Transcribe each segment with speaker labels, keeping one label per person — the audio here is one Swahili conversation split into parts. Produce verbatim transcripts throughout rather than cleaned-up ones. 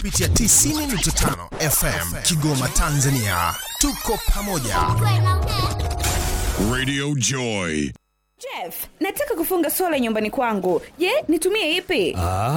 Speaker 1: kupitia tisini nukta tano F M Kigoma, Tanzania. Tuko pamoja.
Speaker 2: Radio Joy.
Speaker 3: Jeff, nataka kufunga sola nyumbani kwangu. Je, nitumie ipi?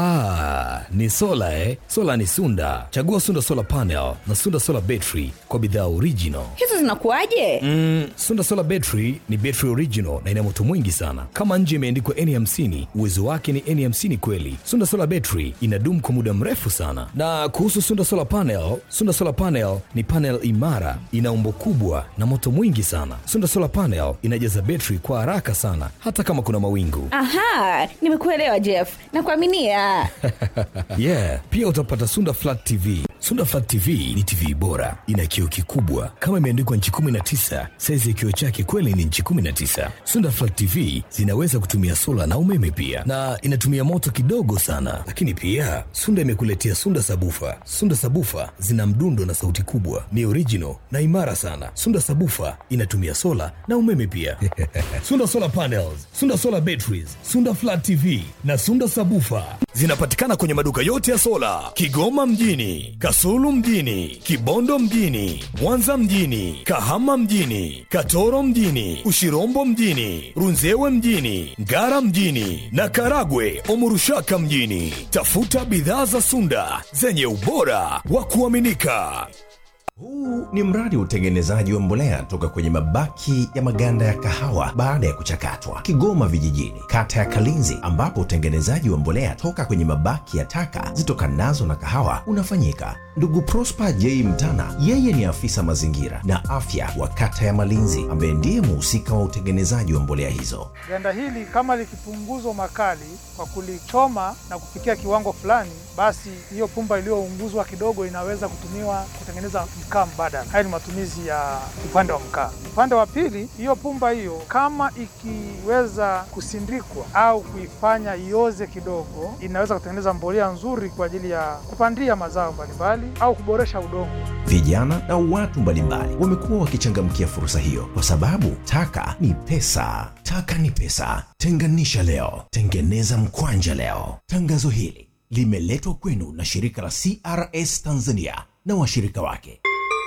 Speaker 4: Ah, ni sola eh. Sola ni Sunda. Chagua Sunda Solar Panel na Sunda Solar Battery kwa bidhaa original.
Speaker 3: Hizo zinakuaje?
Speaker 4: Mm, Sunda Solar Battery ni battery original na ina moto mwingi sana. Kama nje imeandikwa N hamsini, uwezo wake ni N hamsini kweli. Sunda Solar Battery inadumu kwa muda mrefu sana. Na kuhusu Sunda Solar Panel, Sunda Solar Panel ni panel imara, ina umbo kubwa na moto mwingi sana. Sunda Solar Panel inajaza battery kwa haraka sana hata kama kuna mawingu.
Speaker 3: Aha, nimekuelewa Jeff. Nakuaminia.
Speaker 4: Yeah, pia utapata Sunda Flat T V. Sunda Flat T V ni T V bora, ina kioo kikubwa kama imeandikwa inchi kumi na tisa. Size ya kioo chake kweli ni inchi kumi na tisa. Sunda Flat T V zinaweza kutumia sola na umeme pia, na inatumia moto kidogo sana. Lakini pia Sunda imekuletea Sunda Sabufa. Sunda Sabufa zina mdundo na sauti kubwa, ni original na imara sana. Sunda Sabufa inatumia sola na umeme pia. Sunda Solar Panels, Sunda Solar Batteries, Sunda Flat T V na Sunda Sabufa zinapatikana kwenye maduka yote ya sola Kigoma mjini, Kasulu mjini, Kibondo mjini, Mwanza mjini, Kahama mjini, Katoro mjini, Ushirombo mjini, Runzewe mjini, Ngara mjini na Karagwe Omurushaka mjini. Tafuta bidhaa za Sunda zenye ubora wa kuaminika.
Speaker 5: Huu ni mradi wa utengenezaji wa mbolea toka kwenye mabaki ya maganda ya kahawa baada ya kuchakatwa, Kigoma Vijijini, kata ya Kalinzi, ambapo utengenezaji wa mbolea toka kwenye mabaki ya taka zitokanazo na kahawa unafanyika. Ndugu Prosper J. Mtana, yeye ni afisa mazingira na afya wa kata ya Malinzi, ambaye ndiye muhusika wa utengenezaji wa mbolea hizo.
Speaker 6: Ganda hili kama likipunguzwa makali kwa kulichoma na kufikia kiwango fulani, basi hiyo pumba iliyounguzwa kidogo inaweza kutumiwa kutengeneza mkaa mbadala. Haya ni matumizi ya upande wa mkaa. Upande wa pili, hiyo pumba hiyo kama ikiweza kusindikwa au kuifanya ioze kidogo, inaweza kutengeneza mbolea nzuri kwa ajili ya kupandia mazao mbalimbali au kuboresha udongo.
Speaker 5: Vijana na watu mbalimbali wamekuwa wakichangamkia fursa hiyo kwa sababu taka ni pesa. Taka ni pesa. Tenganisha leo, tengeneza mkwanja leo. Tangazo hili limeletwa kwenu na shirika la C R S Tanzania na washirika wake.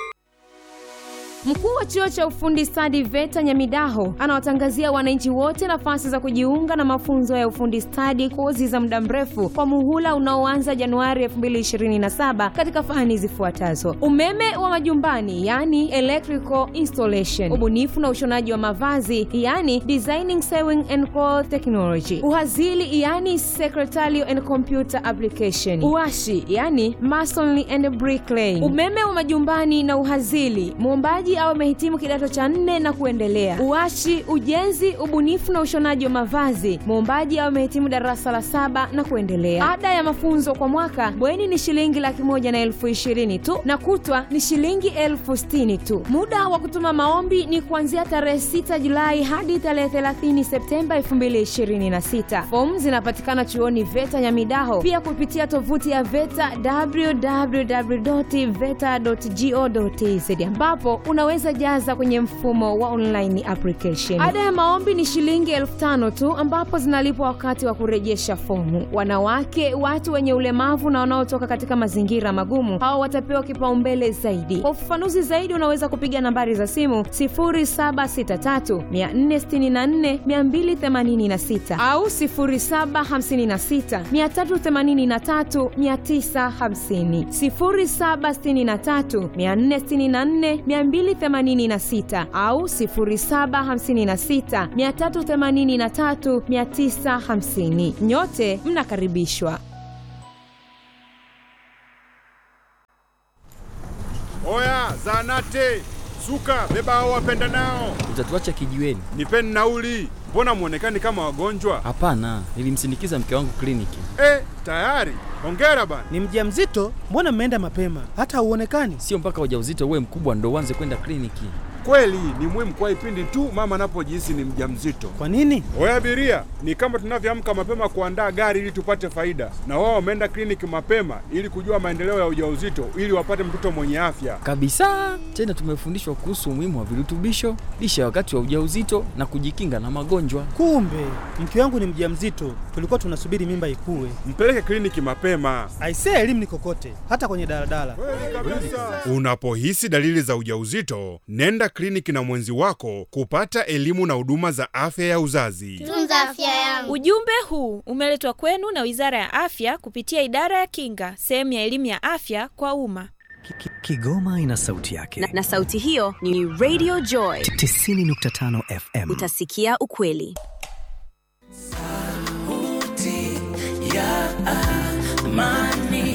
Speaker 7: Mkuu wa chuo cha ufundi stadi VETA Nyamidaho anawatangazia wananchi wote nafasi za kujiunga na mafunzo ya ufundi stadi, kozi za muda mrefu kwa muhula unaoanza Januari elfu mbili ishirini na saba katika fani zifuatazo: umeme wa majumbani, yani electrical installation; ubunifu na ushonaji wa mavazi, yani designing sewing and cloth technology; uhazili, yani secretarial and computer application; uashi, yani masonry and bricklaying. Umeme wa majumbani na uhazili, muombaji au amehitimu kidato cha nne na kuendelea. Uashi, ujenzi, ubunifu na ushonaji wa mavazi, muombaji au amehitimu darasa la saba na kuendelea. Ada ya mafunzo kwa mwaka bweni ni shilingi laki moja na elfu ishirini tu na kutwa ni shilingi elfu sitini tu. Muda wa kutuma maombi ni kuanzia tarehe sita Julai hadi tarehe thelathini Septemba elfu mbili ishirini na sita. Fomu zinapatikana chuoni VETA Nyamidaho, pia kupitia tovuti ya VETA w w w dot veta dot go dot t z, ambapo unaweza jaza kwenye mfumo wa online application. Ada ya maombi ni shilingi elfu tano tu, ambapo zinalipwa wakati wa kurejesha fomu. Wanawake, watu wenye ulemavu na wanaotoka katika mazingira magumu, hao watapewa kipaumbele zaidi. Kwa ufafanuzi zaidi unaweza kupiga nambari za simu sifuri saba sita tatu nne sita nne mbili themanini sita au sifuri saba hamsini sita tatu themanini tatu tisa hamsini, sifuri saba sita tatu nne sita nne mbili themanini sita au sifuri saba hamsini sita tatu themanini tatu tisa hamsini. Nyote mnakaribishwa.
Speaker 8: Oya, zanate, suka, beba hao wapenda nao.
Speaker 9: Utatuacha kijiweni?
Speaker 8: Nipeni nauli. Mbona muonekani kama wagonjwa?
Speaker 9: Hapana, nilimsindikiza mke wangu kliniki.
Speaker 8: Eh, tayari. Hongera bana.
Speaker 10: Ni mjamzito? Mbona mmeenda mapema? Hata huonekani.
Speaker 9: Sio mpaka ujauzito uwe mkubwa ndo uanze kwenda kliniki.
Speaker 8: kweli ni muhimu kwa ipindi tu mama anapojihisi ni mjamzito.
Speaker 2: Kwa nini?
Speaker 8: Oya abiria, ni kama tunavyoamka mapema kuandaa gari ili tupate faida, na wao wameenda kliniki mapema ili kujua maendeleo ya ujauzito ili wapate mtoto mwenye afya.
Speaker 9: Kabisa. Tena tumefundishwa kuhusu umuhimu wa virutubisho, lishe wakati wa ujauzito na kujikinga na magonjwa.
Speaker 2: Kumbe mke wangu ni mjamzito, tulikuwa tunasubiri mimba ikue.
Speaker 8: Mpeleke kliniki mapema.
Speaker 2: Aisee, elimu ni kokote, hata kwenye daladala.
Speaker 8: Unapohisi dalili za ujauzito, nenda kliniki na mwenzi wako kupata elimu na huduma za afya ya uzazi.
Speaker 10: Tunza afya yangu.
Speaker 11: Ujumbe huu umeletwa kwenu na Wizara ya Afya kupitia Idara ya Kinga, sehemu ya elimu ya afya kwa umma.
Speaker 12: Kigoma ina sauti yake.
Speaker 13: Na, na sauti hiyo ni Radio Joy
Speaker 12: tisini nukta tano F M.
Speaker 13: Utasikia ukweli.
Speaker 14: Sauti ya amani.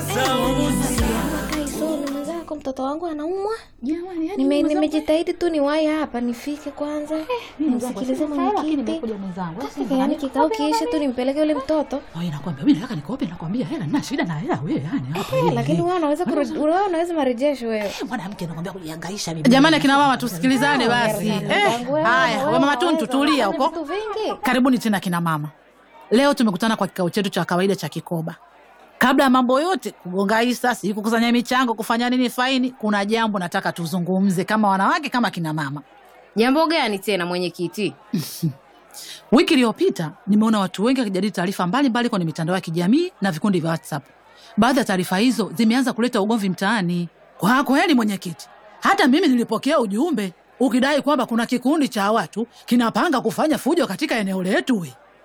Speaker 15: Kwa mtoto wangu anaumwa. Jamani, yani Nime, nimejitahidi tu niwahi hapa nifike kwanza. Eh, nisikilize mwenyekiti. Nimekuja mwenzangu. Sasa yani kikao kiishe tu nimpeleke yule mtoto.
Speaker 16: Oh, inakwambia mimi nataka nikope, nakwambia hela nina shida na hela wewe yani hapa.
Speaker 15: Eh, lakini wewe unaweza kurudi, wewe unaweza marejesho wewe.
Speaker 16: Mwanamke anakwambia kujihangaisha mimi. Jamani akina mama tusikilizane basi. Eh, haya, wewe mama tuntu tulia huko. Karibuni tena kina mama. Leo tumekutana kwa kikao chetu cha kawaida cha Kikoba. Kabla ya mambo yote, kugonga hisa, si kukusanya michango, kufanya nini faini, kuna jambo nataka tuzungumze kama wanawake kama kina mama.
Speaker 17: Jambo gani tena mwenyekiti?
Speaker 16: Wiki iliyopita nimeona watu wengi wakijadili taarifa mbalimbali kwenye mitandao ya kijamii na vikundi vya WhatsApp. Baadhi ya taarifa hizo zimeanza kuleta ugomvi mtaani. Kwa kweli mwenyekiti, hata mimi nilipokea ujumbe ukidai kwamba kuna kikundi cha watu kinapanga kufanya fujo katika eneo letu.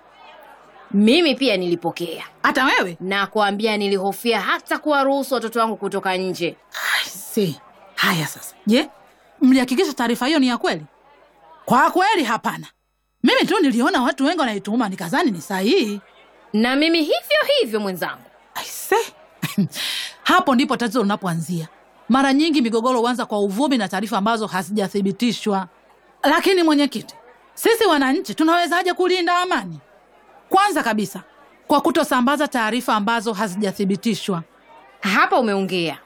Speaker 17: Mimi pia nilipokea.
Speaker 16: Hata wewe?
Speaker 17: Na kuambia nilihofia hata kuwaruhusu watoto wangu kutoka nje.
Speaker 16: I see. Haya sasa. Je, mlihakikisha taarifa hiyo ni ya kweli? Kwa kweli hapana. Mimi tu niliona watu wengi wanaituma nikazani ni sahihi.
Speaker 17: Na mimi hivyo hivyo mwenzangu.
Speaker 16: I see. Hapo ndipo tatizo linapoanzia. Mara nyingi migogoro huanza kwa uvumi na taarifa ambazo hazijathibitishwa. Lakini mwenyekiti, sisi wananchi tunawezaje kulinda amani? Kwanza kabisa, kwa kutosambaza taarifa ambazo hazijathibitishwa.
Speaker 17: Hapa umeongea.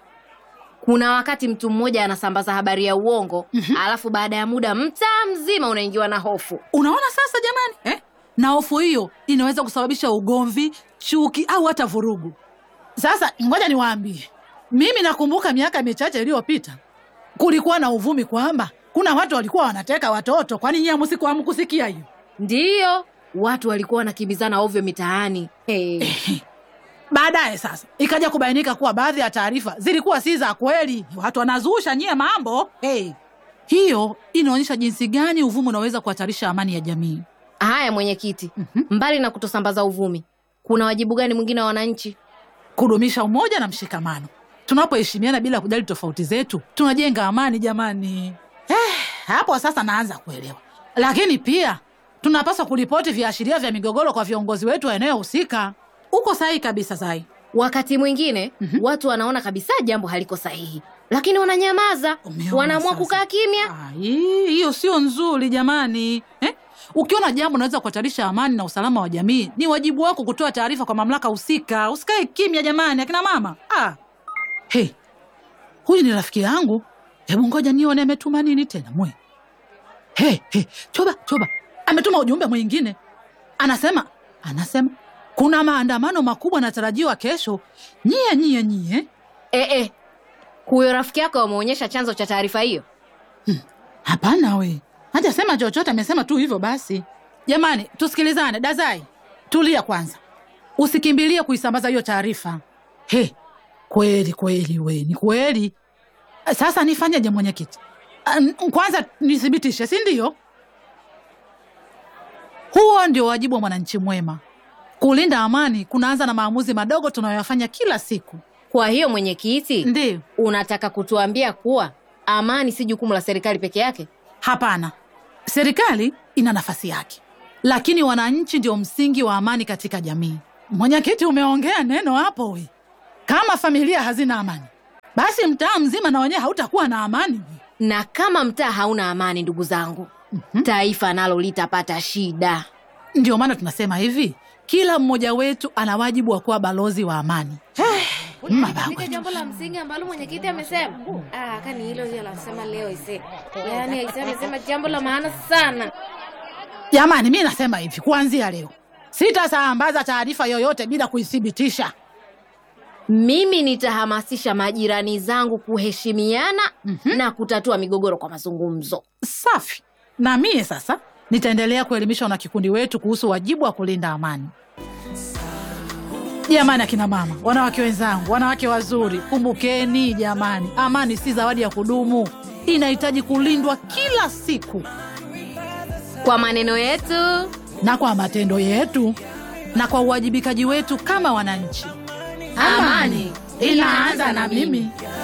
Speaker 17: Kuna wakati mtu mmoja anasambaza habari ya uongo, mm-hmm. alafu baada ya muda mtaa mzima unaingiwa na hofu.
Speaker 16: Unaona sasa jamani? Eh? Na hofu hiyo inaweza kusababisha ugomvi, chuki au hata vurugu. Sasa ngoja niwaambie. Mimi nakumbuka miaka michache iliyopita kulikuwa na uvumi kwamba kuna watu walikuwa wanateka watoto. Kwani nyinyi msikuamu kusikia hiyo?
Speaker 17: Ndiyo. Watu walikuwa wanakimbizana ovyo mitaani. Hey.
Speaker 16: Baadaye sasa ikaja kubainika kuwa baadhi ya taarifa zilikuwa si za kweli. Watu wanazusha nyie mambo. Hey. Hiyo inaonyesha jinsi gani uvumi unaweza kuhatarisha amani ya jamii.
Speaker 17: Haya mwenyekiti, mm-hmm. mbali na kutosambaza uvumi, kuna wajibu gani mwingine wa wananchi?
Speaker 16: Kudumisha umoja na mshikamano. Tunapoheshimiana bila kujali tofauti zetu, tunajenga amani jamani. Eh, hapo sasa naanza kuelewa. Lakini pia tunapaswa kuripoti viashiria vya migogoro kwa viongozi wetu wa eneo husika. Uko sahihi kabisa Zai.
Speaker 17: Wakati mwingine mm-hmm. watu wanaona kabisa jambo haliko sahihi, lakini wananyamaza, wanaamua kukaa kimya.
Speaker 16: Hiyo sio nzuri jamani. Eh? Ukiona jambo linaweza kuhatarisha amani na usalama wa jamii, ni wajibu wako kutoa taarifa kwa mamlaka husika. Usikae kimya jamani akina mama. Ah. Hey. Huyu ni rafiki yangu. Hebu ngoja nione ametuma nini tena mwe. Hey, hey, choba, choba. Ametuma ujumbe mwingine. Anasema, anasema kuna maandamano makubwa yanatarajiwa kesho. Nyie nyie nyie.
Speaker 17: Eh eh. Huyo rafiki yako ameonyesha chanzo cha taarifa hiyo?
Speaker 16: Hmm. Hapana we. Hajasema chochote, amesema tu hivyo basi. Jamani, tusikilizane. Dazai, tulia kwanza. Usikimbilie kuisambaza hiyo taarifa. He, kweli kweli we, ni kweli. Sasa nifanyaje mwenyekiti? Kwanza nithibitishe, si ndio? Huo ndio wajibu wa mwananchi mwema. Kulinda amani kunaanza na maamuzi madogo tunayoyafanya kila siku.
Speaker 17: Kwa hiyo mwenyekiti,
Speaker 16: ndio
Speaker 17: unataka kutuambia kuwa amani si jukumu la serikali peke yake?
Speaker 16: Hapana. Serikali ina nafasi yake, lakini wananchi ndio msingi wa amani katika jamii. Mwenyekiti, umeongea neno hapo we. Kama familia hazina amani, basi mtaa mzima na wenyewe hautakuwa na amani.
Speaker 17: Na kama mtaa hauna amani ndugu zangu, mm-hmm. taifa nalo litapata shida.
Speaker 16: Ndio maana tunasema hivi, kila mmoja wetu ana wajibu wa kuwa balozi wa amani.
Speaker 15: Katika jambo la msingi ambalo mwenyekiti amesema. Ah, kani hilo hilo anasema leo ise. Yaani aisema amesema jambo la maana sana.
Speaker 16: Jamani, mimi nasema hivi, kuanzia leo sitasambaza taarifa yoyote bila kuithibitisha.
Speaker 17: Mimi nitahamasisha majirani zangu kuheshimiana mm-hmm. na kutatua migogoro kwa mazungumzo.
Speaker 16: Safi. Na mimi sasa nitaendelea kuelimisha na kikundi wetu kuhusu wajibu wa kulinda amani. Jamani akina mama, wanawake wenzangu, wanawake wazuri, kumbukeni jamani, amani si zawadi ya kudumu. Inahitaji kulindwa kila siku.
Speaker 17: Kwa maneno yetu
Speaker 16: na kwa matendo yetu na kwa uwajibikaji wetu kama wananchi. Amani inaanza na mimi.